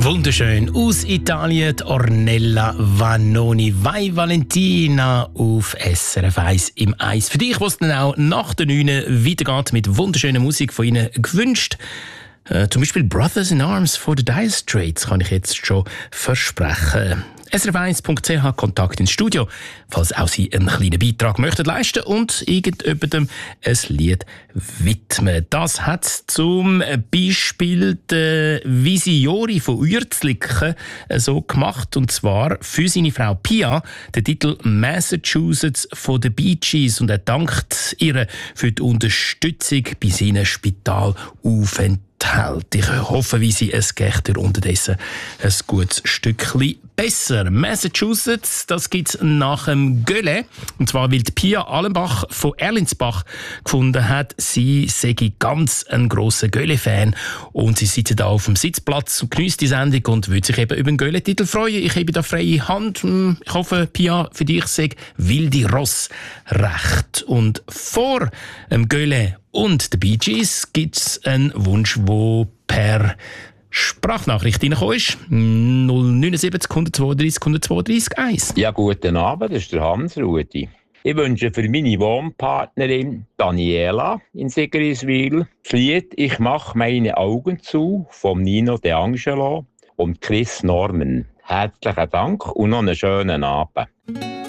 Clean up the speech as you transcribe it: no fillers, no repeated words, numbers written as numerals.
Wunderschön aus Italien, die Ornella Vanoni, Vai Valentina auf SRF 1 im Eis. Für dich, was dann auch nach der 9 weitergeht mit wunderschöner Musik von Ihnen gewünscht. Zum Beispiel Brothers in Arms von den Dire Straits kann ich jetzt schon versprechen. srf1.ch Kontakt ins Studio, falls auch Sie einen kleinen Beitrag möchten leisten und irgendjemandem ein Lied widmen. Das hat zum Beispiel der Visiori von Uerzliken so gemacht, und zwar für seine Frau Pia den Titel Massachusetts von den Bee Gees, und er dankt ihr für die Unterstützung bei seinen Spitalaufenthalten. Ich hoffe, wie sie es geht unterdessen ein gutes Stückchen besser. Massachusetts, das gibt es nach dem Gölle. Und zwar, weil die Pia Allenbach von Erlinsbach gefunden hat, sie sei ganz ein grosser Gölle-Fan. Und sie sitzt da auf dem Sitzplatz und genießt die Sendung und würde sich eben über den Gölle-Titel freuen. Ich habe da freie Hand. Ich hoffe, Pia, für dich sei Wilde Ross recht. Und vor dem Gölle und den Bee Gees gibt es einen Wunsch, der per Sprachnachricht reingekommen ist. 079 132 132 1. Ja, guten Abend, das ist der Hans-Rudi. Ich wünsche für meine Wohnpartnerin Daniela in Sigriswil das Lied «Ich mache meine Augen zu» von Nino De Angelo und Chris Norman. Herzlichen Dank und noch einen schönen Abend.